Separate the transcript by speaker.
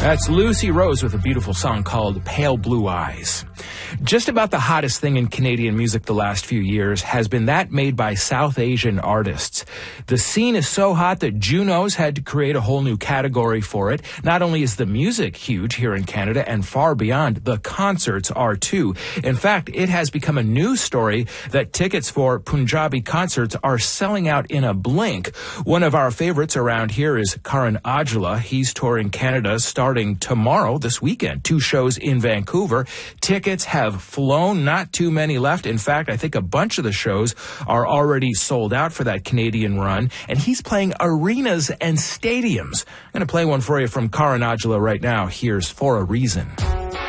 Speaker 1: That's Lucy Rose with a beautiful song called Pale Blue Eyes. Just about the hottest thing in Canadian music the last few years has been that made by South Asian artists. The scene is so hot that Junos had to create a whole new category for it. Not only is the music huge here in Canada and far beyond, the concerts are too. In fact, it has become a news story that tickets for Punjabi concerts are selling out in a blink. One of our favorites around here is Karan Aujla. He's touring Canada starting tomorrow, this weekend. 2 shows in Vancouver. Tickets have flown, not too many left. In fact, I think a bunch of the shows are already sold out for that Canadian run, and he's playing arenas and stadiums. I'm going to play one for you from Karan Aujla right now. Here's For a Reason.